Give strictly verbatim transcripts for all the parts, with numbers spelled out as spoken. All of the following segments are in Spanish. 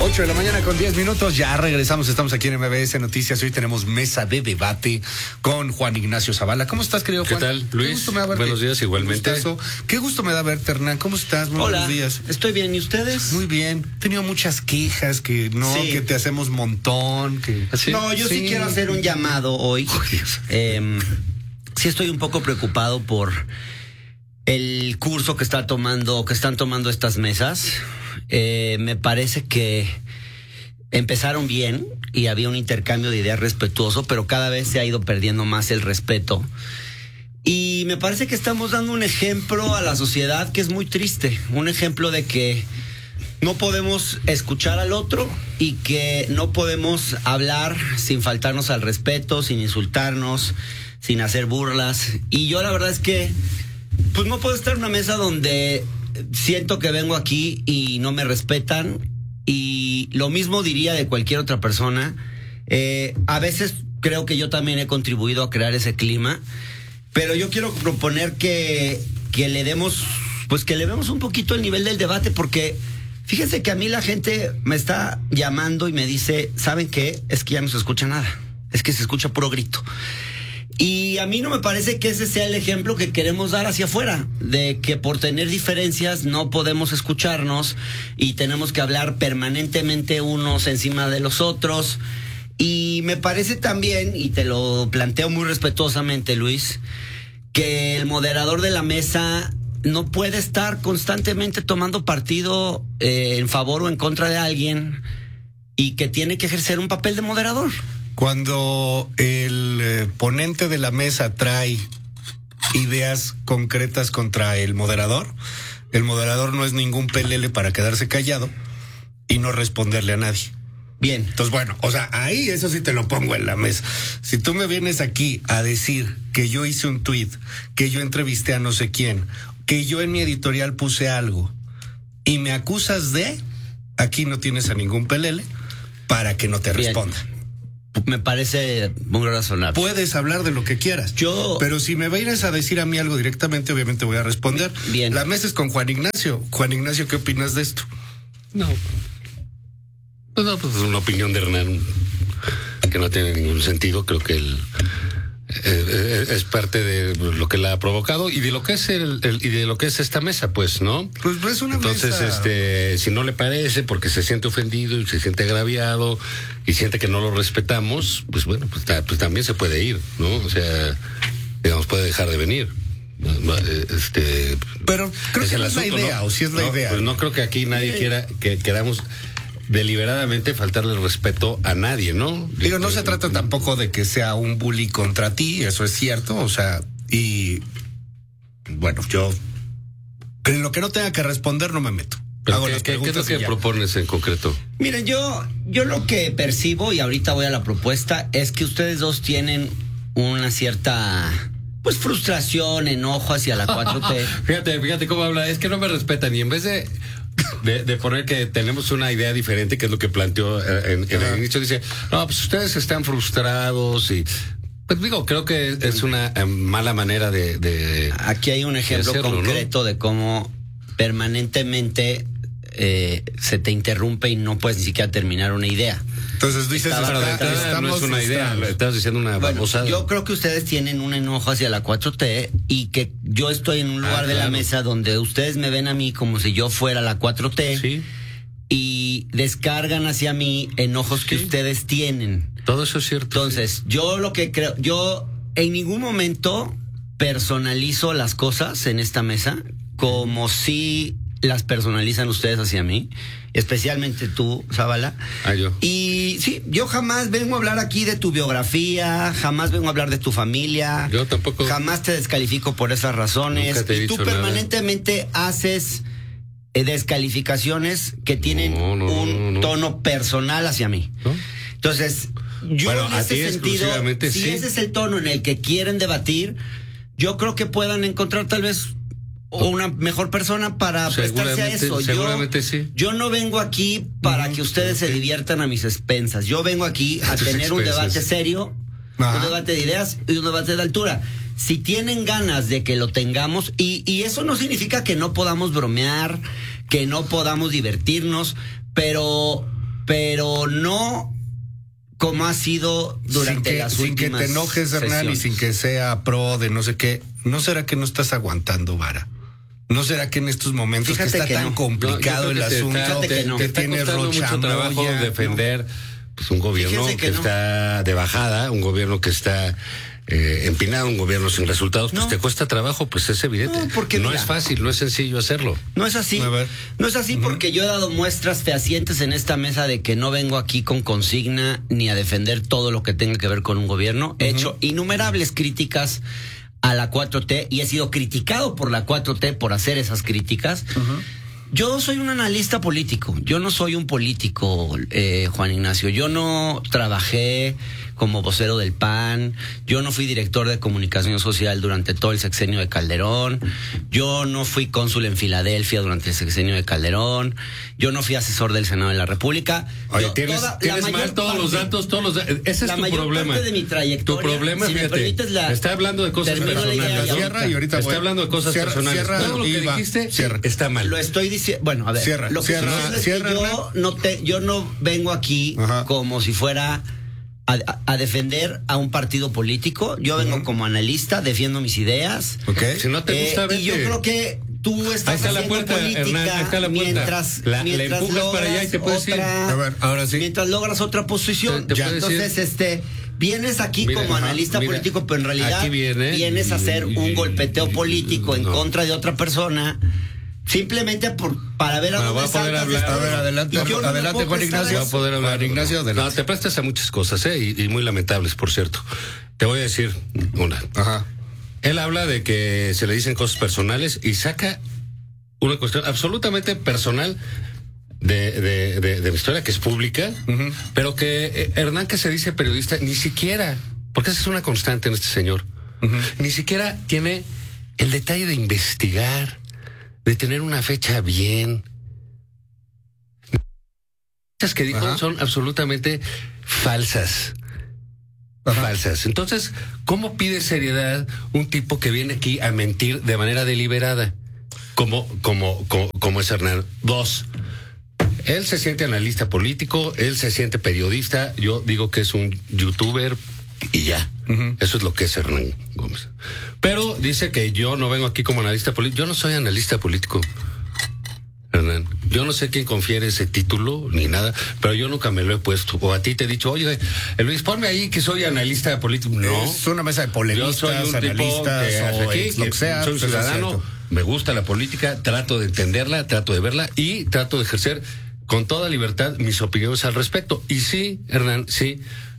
ocho de la mañana con diez minutos, ya regresamos, estamos aquí en M B S Noticias. Hoy tenemos mesa de debate con Juan Ignacio Zavala. ¿Cómo estás, querido Juan? ¿Qué tal, Luis? Qué gusto me da verte. Buenos días, igualmente. Gustazo. Qué gusto me da verte, Hernán. ¿Cómo estás? Muy Hola, buenos días. Estoy bien, ¿y ustedes? Muy bien. He tenido muchas quejas que no, sí. que te hacemos montón. Que... ¿Sí? No, yo sí. sí quiero hacer un llamado hoy. Oh, eh, sí estoy un poco preocupado por el curso que está tomando, que están tomando estas mesas. Eh, me parece que empezaron bien y había un intercambio de ideas respetuoso, pero cada vez se ha ido perdiendo más el respeto. Y me parece que estamos dando un ejemplo a la sociedad que es muy triste. Un ejemplo de que no podemos escuchar al otro y que no podemos hablar sin faltarnos al respeto, sin insultarnos, sin hacer burlas. Y yo la verdad es que pues no puedo estar en una mesa donde siento que vengo aquí y no me respetan, y lo mismo diría de cualquier otra persona. Eh, a veces creo que yo también he contribuido a crear ese clima, pero yo quiero proponer que, que le demos, pues que le vemos un poquito el nivel del debate, porque fíjense que a mí la gente me está llamando y me dice, ¿saben qué? Es que ya no se escucha nada, es que se escucha puro grito. Y a mí no me parece que ese sea el ejemplo que queremos dar hacia afuera, de que por tener diferencias no podemos escucharnos y tenemos que hablar permanentemente unos encima de los otros. Y me parece también, y te lo planteo muy respetuosamente, Luis, que el moderador de la mesa no puede estar constantemente tomando partido eh, en favor o en contra de alguien, y que tiene que ejercer un papel de moderador. Cuando el eh, ponente de la mesa trae ideas concretas contra el moderador, el moderador no es ningún pelele para quedarse callado y no responderle a nadie. Bien. Entonces, bueno, o sea, ahí eso sí te lo pongo en la mesa. Si tú me vienes aquí a decir que yo hice un tuit, que yo entrevisté a no sé quién, que yo en mi editorial puse algo y me acusas de, aquí no tienes a ningún pelele para que no te Bien. responda. Me parece muy razonable. Puedes hablar de lo que quieras. Yo. Pero si me vienes a decir a mí algo directamente, obviamente voy a responder. Bien. La mesa es con Juan Ignacio. Juan Ignacio, ¿qué opinas de esto? No. Pues no, pues es una opinión de Hernán que no tiene ningún sentido. Creo que él eh, es parte de lo que la ha provocado y de lo que es el, el y de lo que es esta mesa, pues, ¿no? Pues es una Entonces, mesa. este, si no le parece, porque se siente ofendido y se siente agraviado y siente que no lo respetamos, pues bueno, pues, pues también se puede ir, ¿no? O sea, digamos, puede dejar de venir. Este, pero creo que no es la idea, ¿no? o si es la no, idea. Pues no creo que aquí nadie sí. quiera que queramos deliberadamente faltarle el respeto a nadie, ¿no? Digo, no se trata tampoco de que sea un bully contra ti, eso es cierto, o sea, y bueno, yo en lo que no tenga que responder no me meto. Pero Hago ¿qué, las ¿qué, ¿qué es lo que propones en concreto? Miren, yo, yo lo que percibo, y ahorita voy a la propuesta, es que ustedes dos tienen una cierta, pues, frustración, enojo hacia la cuatro T. Fíjate, fíjate cómo habla, es que no me respetan, y en vez de De, de poner que tenemos una idea diferente, que es lo que planteó en, en el inicio, dice, no, pues ustedes están frustrados y, pues digo, creo que es, es una eh, mala manera de, de... Aquí hay un ejemplo de hacerlo, concreto, ¿no? De cómo permanentemente eh, se te interrumpe y no puedes ni siquiera terminar una idea. Entonces dices, pero de entrada no es una idea, estás diciendo una bueno, babosada. Yo creo que ustedes tienen un enojo hacia la cuatro T y que yo estoy en un lugar ah, de claro. la mesa donde ustedes me ven a mí como si yo fuera la cuatro T, sí. y descargan hacia mí enojos sí. que ustedes tienen. Todo eso es cierto. Entonces, sí. yo lo que creo, yo en ningún momento personalizo las cosas en esta mesa como si las personalizan ustedes hacia mí, especialmente tú, Zavala. Ah, yo. Y sí, yo jamás vengo a hablar aquí de tu biografía, jamás vengo a hablar de tu familia. Yo tampoco. Jamás te descalifico por esas razones. Nunca te he y dicho tú permanentemente nada. haces eh, descalificaciones que tienen no, no, un no, no. tono personal hacia mí. ¿No? Entonces, yo bueno, en a ese ti sentido, si sí. ese es el tono en el que quieren debatir, yo creo que puedan encontrar tal vez o una mejor persona para prestarse a eso. Seguramente yo, sí. Yo no vengo aquí para que ustedes se diviertan a mis expensas. Yo vengo aquí a tener un debate serio, Ajá. un debate de ideas y un debate de altura. Si tienen ganas de que lo tengamos, y, y eso no significa que no podamos bromear, que no podamos divertirnos, pero pero no como ha sido durante sin que, las sin últimas que te enojes, Hernán, y sin que sea pro de no sé qué. ¿No será que no estás aguantando vara? ¿No será que en estos momentos Fíjate que está que tan no. complicado No, el te asunto, está, te- te, no. te que está tiene costando mucho trabajo rochamoya, defender pues, un gobierno Fíjense que, que no. está de bajada, un gobierno que está eh, empinado, un gobierno sin resultados, pues No. te cuesta trabajo, pues es evidente. No, porque no mira. es fácil, no es sencillo hacerlo. No es así. A ver. No es así porque yo he dado muestras fehacientes en esta mesa de que no vengo aquí con consigna ni a defender todo lo que tenga que ver con un gobierno. He hecho innumerables críticas a la cuatro T y he sido criticado por la cuatro T por hacer esas críticas. Yo soy un analista político, yo no soy un político, eh, Juan Ignacio. Yo no trabajé como vocero del P A N, yo no fui director de comunicación social durante todo el sexenio de Calderón, yo no fui cónsul en Filadelfia durante el sexenio de Calderón, yo no fui asesor del Senado de la República. Oye, Yo, tienes, toda- la tienes mayor mal todos parte- los datos, todos los da- ese es la tu mayor problema. parte de mi trayectoria, Tu problema, si me fíjate, permites la- está hablando de cosas termino la idea personales. y ¿no? Cierra y ahorita está voy. hablando de cosas Cierra, personales. cierra Todo lo y que va. dijiste Cierra. está mal. Lo estoy diciendo, bueno, a ver, Cierra, lo que cierra, estoy diciendo es cierra, que yo Hernán. no te, yo no vengo aquí Ajá. como si fuera a, a- a defender a un partido político. Yo vengo como analista, defiendo mis ideas. ¿Ok? Si no te Eh, gusta, y yo vete. creo que tú estás Ahí está la haciendo puerta, política Hernán, ahí está la puerta. mientras, La- la mientras empujas para allá y te puedes ir. otra- A ver, ahora sí. mientras logras otra posición. Te- te Ya, puedes entonces, ir. este, vienes aquí Mira, como ajá, analista mira, político, pero en realidad aquí viene vienes a hacer y- un golpeteo político en no. contra de otra persona. Simplemente por, para ver a Bueno, dónde voy a poder saltas hablar. después. A ver, adelante, Y yo no me adelante, puedo Juan prestar a Ignacio. Va a eso. poder hablar. Juan Ignacio, No, adelante. te prestas a muchas cosas, ¿eh? Y, y muy lamentables, por cierto. Te voy a decir una. Ajá. Él habla de que se le dicen cosas personales y saca una cuestión absolutamente personal de, de, de, de mi historia, que es pública, Ujú. pero que eh, Hernán, que se dice periodista, ni siquiera, porque esa es una constante en este señor, Ujú. ni siquiera tiene el detalle de investigar, de tener una fecha bien. Las que dijo Ajá. son absolutamente falsas. Ajá. Falsas. Entonces, ¿cómo pide seriedad un tipo que viene aquí a mentir de manera deliberada? Como, como, como, como es Hernán. Dos, él se siente analista político, él se siente periodista, yo digo que es un youtuber y ya. Ujú. Eso es lo que es Hernán Gómez. Pero dice que yo no vengo aquí como analista político. Yo no soy analista político, Hernán. Yo no sé quién confiere ese título ni nada, pero yo nunca me lo he puesto. O a ti te he dicho, oye, Luis, ponme ahí que soy analista político. No. Es una mesa de Yo polemistas, soy un tipo analistas que hace o aquí, ex lo que sea. soy un pues, eso es ciudadano, cierto. me gusta la política, trato de entenderla, trato de verla y trato de ejercer con toda libertad mis opiniones al respecto. Y sí, Hernán, sí,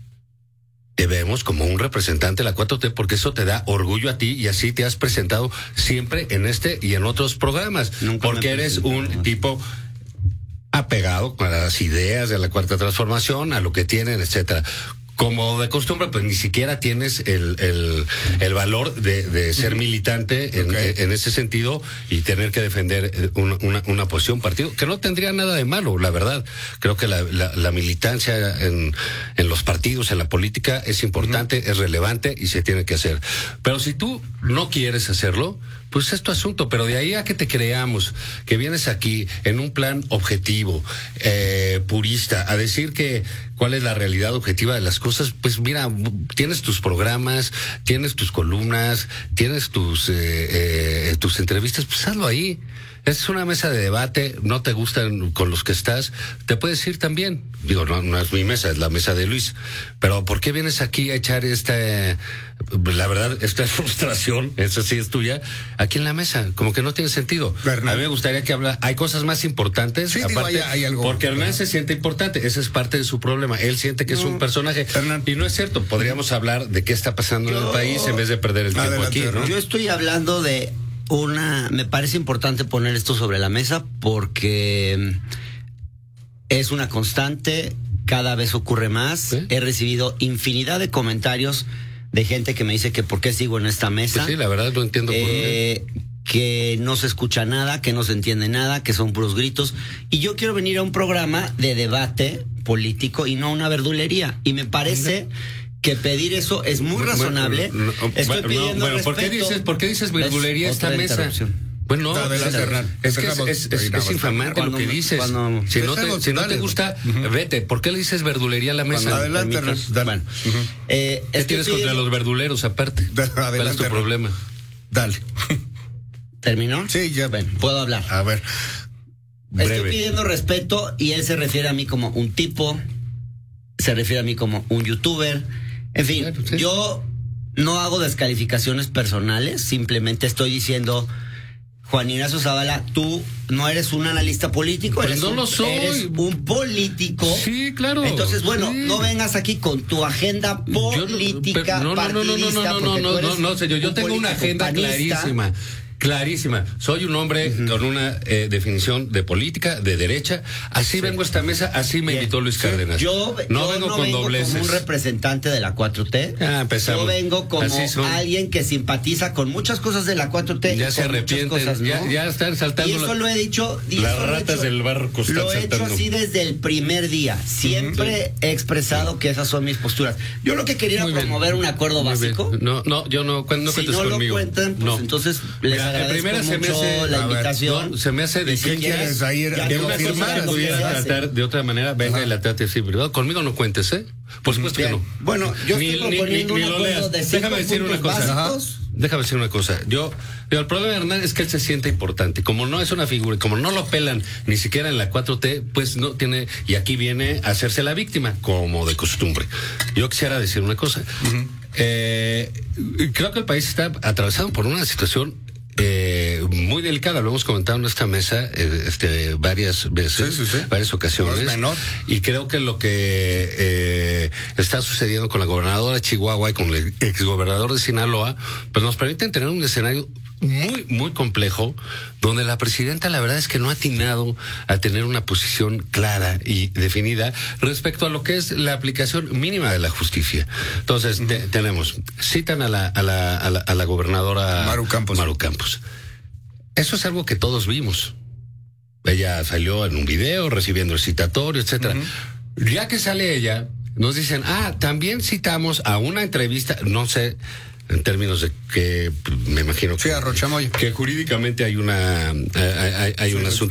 te vemos como un representante de la cuatro T porque eso te da orgullo a ti y así te has presentado siempre en este y en otros programas. Nunca me porque eres presenté, un ¿no? tipo apegado a las ideas de la cuarta transformación, a lo que tienen, etcétera. Como de costumbre, pues ni siquiera tienes el, el, el valor de, de ser militante en, Ok. en ese sentido y tener que defender eh, una, una, una posición, partido, que no tendría nada de malo, la verdad. Creo que la, la, la militancia en, en los partidos, en la política, es importante, uh-huh. es relevante y se tiene que hacer. Pero si tú no quieres hacerlo, pues es tu asunto, pero de ahí a que te creamos, que vienes aquí en un plan objetivo, eh, purista, a decir que cuál es la realidad objetiva de las cosas, pues mira, tienes tus programas, tienes tus columnas, tienes tus, eh, eh, tus entrevistas, pues hazlo ahí. Es una mesa de debate, no te gustan con los que estás, te puedes ir también. Digo, no, no es mi mesa, es la mesa de Luis. Pero ¿por qué vienes aquí a echar esta, la verdad, esta frustración, esa sí es tuya, aquí en la mesa? Como que no tiene sentido. Hernán. A mí me gustaría que habla, hay cosas más importantes, Sí, digo, aparte, hay- hay algo. porque Hernán se siente importante, ese es parte de su problema. Él siente que es un personaje. Hernán. Y no es cierto, podríamos hablar de qué está pasando en Yo- el país en vez de perder el tiempo Adelante, aquí, ¿no? Hernán. Yo estoy hablando de una, me parece importante poner esto sobre la mesa porque es una constante, cada vez ocurre más. ¿Sí? He recibido infinidad de comentarios de gente que me dice que por qué sigo en esta mesa. Pues sí, la verdad no entiendo por qué. Eh, que no se escucha nada, que no se entiende nada, que son puros gritos. Y yo quiero venir a un programa de debate político y no a una verdulería. Y me parece que pedir eso es muy Bueno, razonable. no, Estoy bueno, pidiendo bueno, ¿por qué respeto. dices, por qué dices Es verdulería esta otra mesa? interrupción. Bueno, no, Adelante, es, Hernán. es que es, es, es, es infamante Cuando lo que me- dices. cuando- Si no te, Dejemos, si no te dale, gusta, güey. vete. ¿Por qué le dices verdulería a la mesa? Cuando- Adelante, Hernán. permites. Dale. Bueno, Ujú. eh, ¿Qué estoy tienes contra pidiendo- los verduleros aparte? Da- ¿Cuál es adelante, tu Hernán. problema? Dale. ¿Terminó? Sí, ya ven. Puedo hablar. A ver. Breve. Estoy pidiendo respeto y él se refiere a mí como un tipo, se refiere a mí como un youtuber. En fin, Claro, sí. yo no hago descalificaciones personales, simplemente estoy diciendo, Juan Ignacio Zavala, tú no eres un analista político, Pues eres, no un, lo soy. eres un político. Sí, claro. Entonces, bueno, Sí. no vengas aquí con tu agenda Yo no- política pero no, no, no, no, no, partidista, no, no, porque no, tú no, eres no, señor, yo un tengo una político agenda panista. clarísima. Clarísima. Soy un hombre con una eh, definición de política, de derecha. Así vengo a esta mesa, así me Bien. invitó Luis Sí. Cárdenas. Yo, no yo vengo no con vengo dobleces. como un representante de la cuatro T. Ah, empezamos. Yo vengo como Así son. alguien que simpatiza con muchas cosas de la cuatro T. Ya y se con muchas arrepienten, cosas, ¿no? ya, ya están saltando Y eso la- lo he dicho. y las eso lo he ratas hecho- del barco están Lo he saltando. hecho así desde el primer día. Siempre he expresado que esas son mis posturas. Yo lo que quería era Muy bien. promover un acuerdo Muy bien. básico. No, no, yo no, cu- no Si cuentes no lo conmigo. cuentan, pues no. entonces les Mira, en agradezco primera se me mucho hace- la a ver, invitación. No, se me hace de Y si que quieres, quieres ahí, ya de no una sé firma, qué es lo que pudiera se hace. tratar de otra manera, venga y la trate así privado. Conmigo no cuentes, ¿eh? Por supuesto que Bien. no. Bueno, yo estoy proponiendo un lo acuerdo leas. de cinco Déjame decir una puntos cosa. básicos. Déjame decir una cosa. Yo, yo, el problema de Hernán es que él se siente importante. Como no es una figura, como no lo pelan ni siquiera en la cuatro T, pues no tiene, y aquí viene a hacerse la víctima, como de costumbre. Yo quisiera decir una cosa. Eh, creo que el país está atravesado por una situación eh, muy delicada, lo hemos comentado en esta mesa eh, este, varias veces, Sí, sí, sí. varias ocasiones. No es menor. Y creo que lo que eh, está sucediendo con la gobernadora de Chihuahua y con el exgobernador de Sinaloa, pues nos permiten tener un escenario muy, muy complejo, donde la presidenta la verdad es que no ha atinado a tener una posición clara y definida respecto a lo que es la aplicación mínima de la justicia. Entonces, te- tenemos, citan a la, a la, a la, a la gobernadora Maru Campos. Maru Campos. Eso es algo que todos vimos. Ella salió en un video recibiendo el citatorio, etcétera. Ya que sale ella, nos dicen, ah, también citamos a una entrevista, no sé, en términos de que me imagino Sí, que, a Rochamoya. que jurídicamente hay una hay, hay- hay un asunto